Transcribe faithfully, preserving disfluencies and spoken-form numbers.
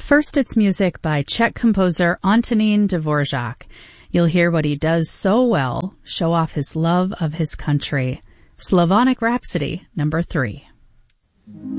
first it's music by Czech composer Antonín Dvořák. You'll hear what he does so well, show off his love of his country. Slavonic Rhapsody, number three.